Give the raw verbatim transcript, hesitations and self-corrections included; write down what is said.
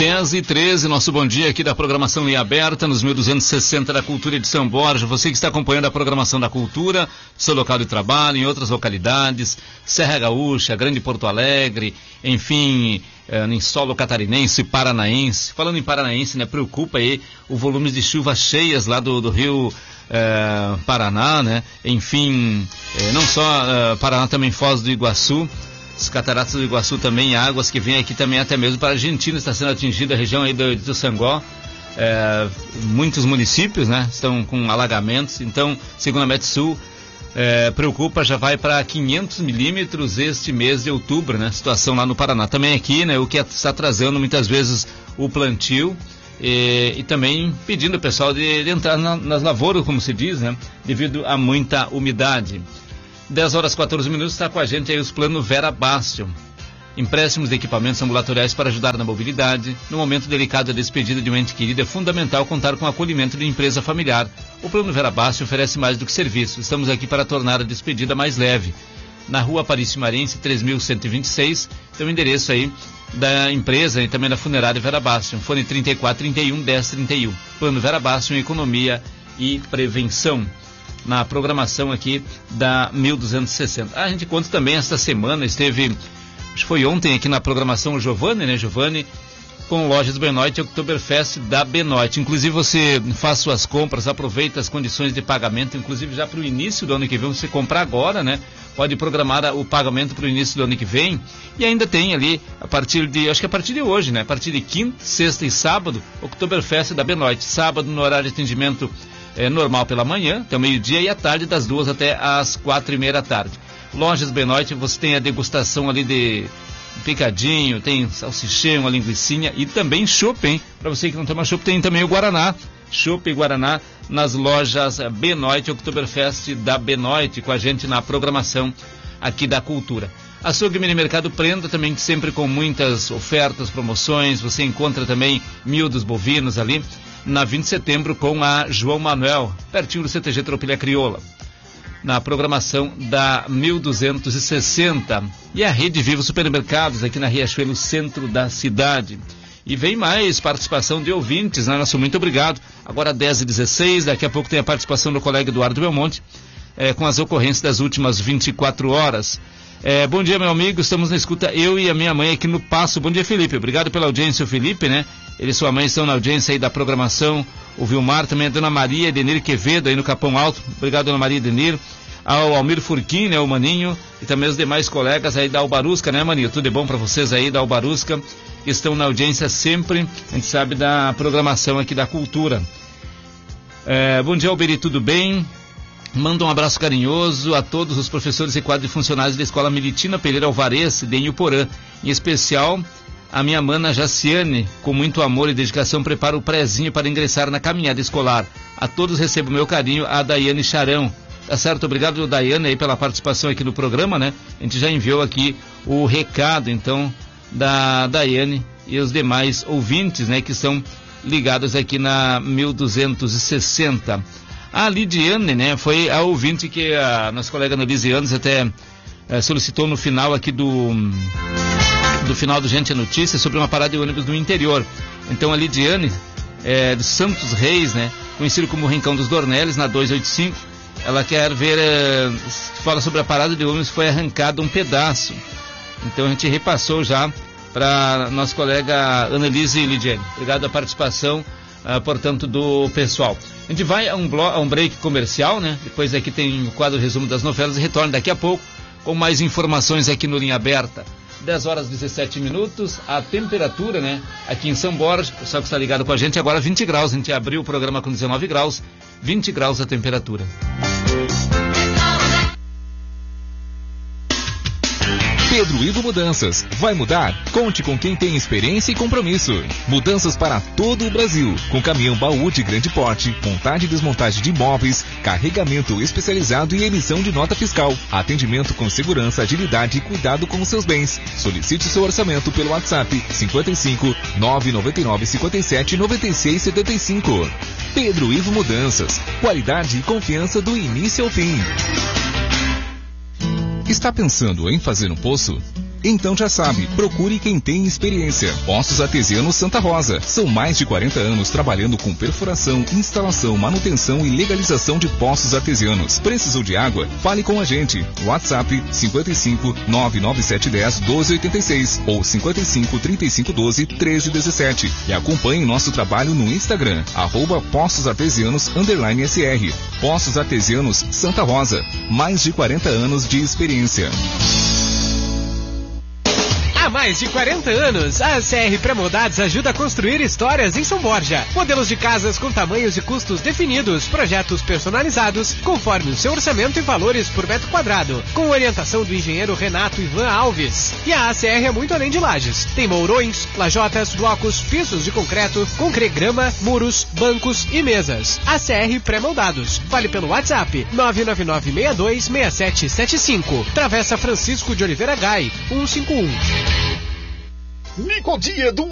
dez e treze, nosso bom dia aqui da programação Linha Aberta, nos mil duzentos e sessenta da Cultura de São Borja. Você que está acompanhando a programação da Cultura, seu local de trabalho, em outras localidades, Serra Gaúcha, Grande Porto Alegre, enfim, é, em solo catarinense, paranaense. Falando em paranaense, né, preocupa aí o volume de chuvas cheias lá do, do rio é, Paraná, né? Enfim, é, não só é, Paraná, também Foz do Iguaçu. As cataratas do Iguaçu também, águas que vêm aqui também até mesmo para a Argentina, está sendo atingida a região aí do, do Sangó. É, muitos municípios, né, estão com alagamentos. Então, segundo a Metsul, é, preocupa, já vai para quinhentos milímetros este mês de outubro, né, situação lá no Paraná. Também aqui, né, o que está atrasando muitas vezes o plantio e, e também pedindo o pessoal de, de entrar na, nas lavouras, como se diz, né, devido a muita umidade. dez horas e quatorze minutos, está com a gente aí os planos Vera Bastion. Empréstimos de equipamentos ambulatoriais para ajudar na mobilidade. No momento delicado da despedida de um ente querido, é fundamental contar com o acolhimento de empresa familiar. O plano Vera Bastion oferece mais do que serviço. Estamos aqui para tornar a despedida mais leve. Na rua Aparício Marense, três mil cento e vinte e seis, tem o endereço aí da empresa e também da funerária Vera Bastion. Fone trinta e quatro, trinta e um, dez, trinta e um. Plano Vera Bastion, economia e prevenção. Na programação aqui da mil duzentos e sessenta. A gente conta também, esta semana esteve, acho que foi ontem aqui na programação o Giovanni, né, Giovanni, com Lojas Benoit, Oktoberfest da Benoit. Inclusive você faz suas compras, aproveita as condições de pagamento, inclusive já para o início do ano que vem, você comprar agora, né, pode programar o pagamento para o início do ano que vem, e ainda tem ali, a partir de, acho que a partir de hoje, né, a partir de quinta, sexta e sábado, Oktoberfest da Benoit. Sábado no horário de atendimento É normal pela manhã, até o meio-dia, e à tarde das duas até às quatro e meia da tarde. Lojas Benoit, você tem a degustação ali de picadinho, tem salsichão, uma linguicinha e também chopp, hein? Para você que não toma chopp, tem também o Guaraná. Chopp e Guaraná nas lojas Benoit, Oktoberfest da Benoit, com a gente na programação aqui da Cultura. Açougue Mini Mercado Prenda, também sempre com muitas ofertas, promoções. Você encontra também miúdos bovinos ali na vinte de setembro com a João Manuel, pertinho do C T G Tropilha Crioula, na programação da mil duzentos e sessenta. E a Rede Vivo Supermercados aqui na Riachuelo, centro da cidade. E vem mais participação de ouvintes, né? Nosso muito obrigado. Agora dez e dezesseis, daqui a pouco tem a participação do colega Eduardo Belmonte, é, com as ocorrências das últimas vinte e quatro horas. É, bom dia, meu amigo, estamos na escuta, eu e a minha mãe aqui no Passo. Bom dia, Felipe, obrigado pela audiência, o Felipe, né? Ele e sua mãe estão na audiência aí da programação. O Vilmar também, a dona Maria Edenir Quevedo aí no Capão Alto. Obrigado, dona Maria Edenir. Ao Almir Furquim, né, o Maninho, e também os demais colegas aí da Albarusca, né, Maninho? Tudo é bom para vocês aí da Albarusca, que estão na audiência sempre, a gente sabe, da programação aqui da Cultura. É, bom dia, Alberi, tudo bem? Manda um abraço carinhoso a todos os professores e quadros de funcionários da Escola Militina Pereira Alvarez, de Inhuporã. Em especial, a minha mana Jaciane, com muito amor e dedicação, prepara o prezinho para ingressar na caminhada escolar. A todos recebo meu carinho, a Daiane Charão. Tá certo? Obrigado, Daiane, aí pela participação aqui no programa, né? A gente já enviou aqui o recado, então, da Daiane e os demais ouvintes, né, que são ligados aqui na mil duzentos e sessenta. A Lidiane, né, foi a ouvinte que a nossa colega Annelise Andes até é, solicitou no final aqui do, do final do Gente é Notícia sobre uma parada de ônibus no interior. Então a Lidiane, é, de Santos Reis, né, conhecido como Rincão dos Dornelles, na duzentos e oitenta e cinco, ela quer ver, é, fala sobre a parada de ônibus que foi arrancado um pedaço. Então a gente repassou já para nossa colega Annelise e Lidiane. Obrigado pela participação, uh, portanto, do pessoal. A gente vai a um, blo- a um break comercial, né? Depois aqui tem o quadro resumo das novelas e retorna daqui a pouco com mais informações aqui no Linha Aberta. dez horas e dezessete minutos, a temperatura, né? Aqui em São Borja, o pessoal que está ligado com a gente, agora vinte graus. A gente abriu o programa com dezenove graus, vinte graus a temperatura. Pedro Ivo Mudanças. Vai mudar? Conte com quem tem experiência e compromisso. Mudanças para todo o Brasil. Com caminhão baú de grande porte, montagem e desmontagem de imóveis, carregamento especializado e emissão de nota fiscal. Atendimento com segurança, agilidade e cuidado com os seus bens. Solicite seu orçamento pelo WhatsApp cinquenta e cinco, nove nove nove, cinquenta e sete, noventa e seis, setenta e cinco. Pedro Ivo Mudanças. Qualidade e confiança do início ao fim. Está pensando em fazer um poço? Então já sabe, procure quem tem experiência. Poços Artesianos Santa Rosa. São mais de quarenta anos trabalhando com perfuração, instalação, manutenção e legalização de poços artesianos. Precisou de água? Fale com a gente. WhatsApp cinquenta e cinco, nove nove sete um zero, doze oitenta e seis ou cinquenta e cinco, trinta e cinco, doze, treze dezessete. E acompanhe nosso trabalho no Instagram, arroba Poços Artesianos underline S R. Poços Artesianos Santa Rosa. Mais de quarenta anos de experiência. Há mais de quarenta anos, a A C R Pré-Moldados ajuda a construir histórias em São Borja. Modelos de casas com tamanhos e custos definidos, projetos personalizados, conforme o seu orçamento e valores por metro quadrado, com orientação do engenheiro Renato Ivan Alves. E a A C R é muito além de lajes. Tem mourões, lajotas, blocos, pisos de concreto, concregrama, muros, bancos e mesas. A C R Pré-Moldados. Fale pelo WhatsApp nove nove nove seis dois seis sete sete cinco. Travessa Francisco de Oliveira Gai, cento e cinquenta e um. Mico Dia do